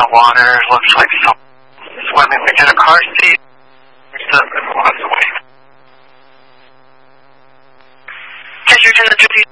water. Looks like someone swimming in a car seat. And walks away. Yes, you're 10 to